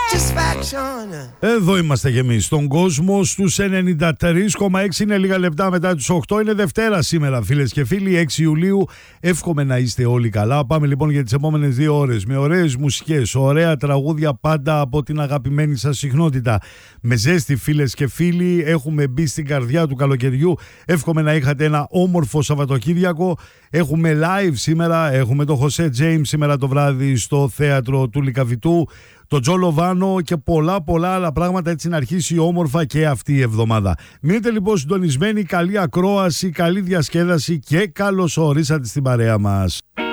Εδώ είμαστε κι εμείς στον κόσμο στους 93,6. Είναι λίγα λεπτά μετά τις 8. Είναι Δευτέρα σήμερα, φίλες και φίλοι, 6 Ιουλίου. Εύχομαι να είστε όλοι καλά. Πάμε λοιπόν για τις επόμενες 2 ώρες με ωραίες μουσικές, ωραία τραγούδια, πάντα από την αγαπημένη σας συχνότητα. Με ζέστη, φίλες και φίλοι, έχουμε μπει στην καρδιά του καλοκαιριού. Εύχομαι να είχατε ένα όμορφο Σαββατοκύριακο. Έχουμε live σήμερα, έχουμε τον Χωσέ Τζέιμς σήμερα το βράδυ στο θέατρο του Λυκαβητού, τον Τζο Λοβάνο και πολλά άλλα πράγματα, έτσι να αρχίσει όμορφα και αυτή η εβδομάδα. Μείνετε λοιπόν συντονισμένοι, καλή ακρόαση, καλή διασκέδαση και καλώς ορίσατε στην παρέα μας.